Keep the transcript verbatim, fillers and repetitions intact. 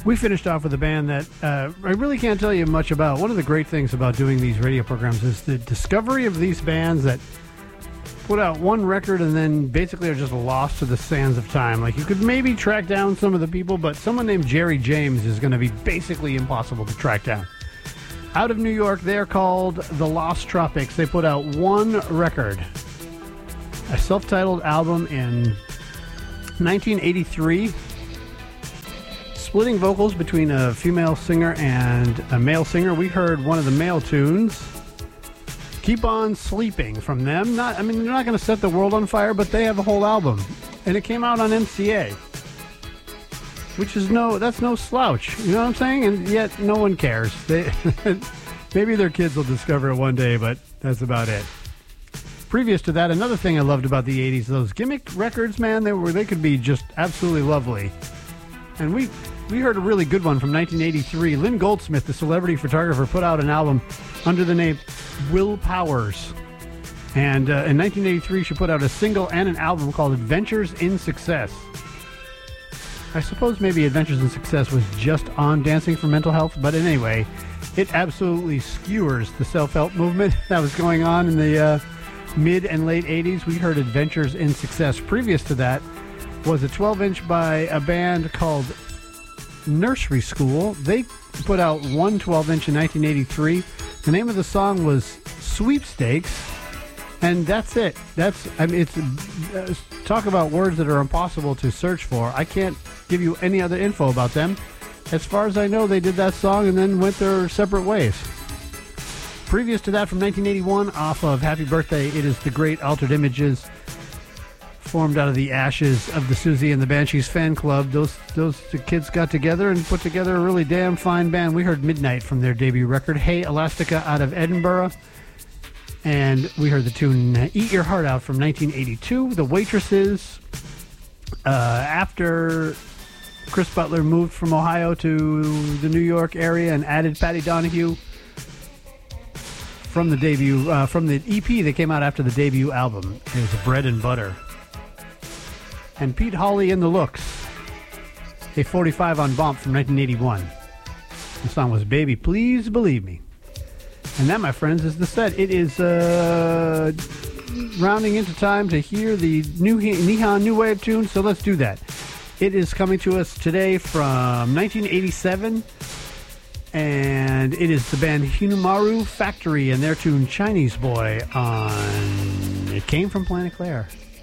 We finished off with a band that uh, I really can't tell you much about. One of the great things about doing these radio programs is the discovery of these bands that put out one record and then basically are just lost to the sands of time. Like, you could maybe track down some of the people, but someone named Jerry James is going to be basically impossible to track down. Out of New York, they're called The Lost Tropics. They put out one record, a self-titled album in nineteen eighty-three, splitting vocals between a female singer and a male singer. We heard one of the male tunes, Keep On Sleeping, from them. Not, I mean, they're not going to set the world on fire, but they have a whole album, and it came out on M C A, which is no, that's no slouch. You know what I'm saying? And yet, no one cares. They, maybe their kids will discover it one day, but that's about it. Previous to that, another thing I loved about the eighties, those gimmick records, man, they were they could be just absolutely lovely. And we we heard a really good one from nineteen eighty-three. Lynn Goldsmith, the celebrity photographer, put out an album under the name Will Powers. And uh, in nineteen eighty-three, she put out a single and an album called Adventures in Success. I suppose maybe Adventures in Success was just on Dancing for Mental Health, but anyway, it absolutely skewers the self-help movement that was going on in the uh, mid and late eighties. We heard Adventures in Success. Previous to that was a twelve-inch by a band called Nursery School. They put out one twelve-inch in nineteen eighty-three. The name of the song was Sweepstakes, and that's it. That's, I mean, it's, uh, talk about words that are impossible to search for. I can't give you any other info about them. As far as I know, they did that song and then went their separate ways. Previous to that, from nineteen eighty-one, off of Happy Birthday, it is the great Altered Images, formed out of the ashes of the Susie and the Banshees fan club. Those those kids got together and put together a really damn fine band. We heard Midnight from their debut record, Hey Elastica, out of Edinburgh. And we heard the tune Eat Your Heart Out from nineteen eighty-two. The Waitresses, uh, after Chris Butler moved from Ohio to the New York area and added Patty Donahue, from the debut, uh, from the E P that came out after the debut album. It was Bread and Butter. And Pete Hawley and the Looks, a forty-five on Bomp from nineteen eighty-one. The song was Baby Please Believe Me. And that, my friends, is the set. It is uh, rounding into time to hear the new Nihon New Wave tune, so let's do that. It is coming to us today from nineteen eighty-seven, and it is the band Hinumaru Factory and their tune Chinese Boy on It Came from Planet Claire.